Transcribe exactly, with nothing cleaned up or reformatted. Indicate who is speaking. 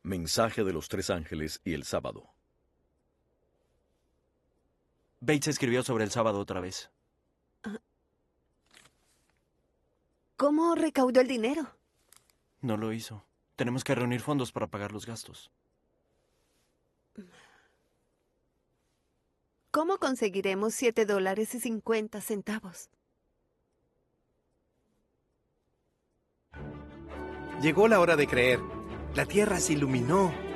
Speaker 1: Mensaje de los tres ángeles y el sábado.
Speaker 2: Bates escribió sobre el sábado otra vez.
Speaker 3: ¿Cómo recaudó el dinero?
Speaker 2: No lo hizo. Tenemos que reunir fondos para pagar los gastos.
Speaker 3: ¿Cómo conseguiremos siete dólares y cincuenta centavos?
Speaker 4: Llegó la hora de creer. La tierra se iluminó.